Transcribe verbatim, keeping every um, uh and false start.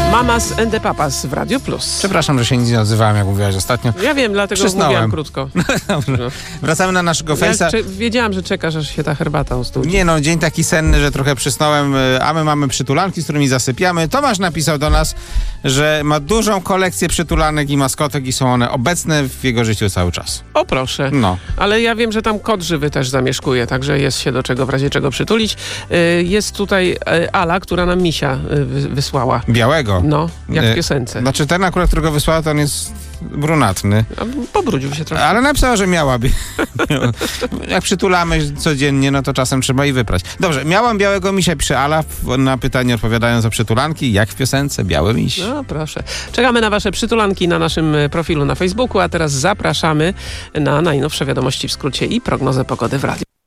Mamas and the Papas w Radio Plus. Przepraszam, że się nic nie odzywałem, jak mówiłaś ostatnio. Ja wiem, dlatego Przysnąłem. mówiłam krótko. Dobrze. No. Wracamy na naszego Ja Face'a. cze- wiedziałam, że czekasz, aż się ta herbata ustudzi. Nie no, dzień taki senny, że trochę przysnąłem, a my mamy przytulanki, z którymi zasypiamy. Tomasz napisał do nas, że ma dużą kolekcję przytulanek i maskotek i są one obecne w jego życiu cały czas. O proszę. No. Ale ja wiem, że tam kot żywy też zamieszkuje, także jest się do czego w razie czego przytulić. Y, Jest tutaj y, Ala, która nam misia y, wy- wysłała. Białego. No, jak E, w piosence. Znaczy ten akurat, którego wysłała, to on jest brunatny. A pobrudził się trochę. Ale napisała, że miałaby. Jak przytulamy codziennie, no to czasem trzeba i wyprać. Dobrze, miałam białego misia, pisze Ala, na pytanie odpowiadając o przytulanki, jak w piosence, biały miś. No proszę. Czekamy na wasze przytulanki na naszym profilu na Facebooku, a teraz zapraszamy na najnowsze wiadomości w skrócie i prognozę pogody w radiu.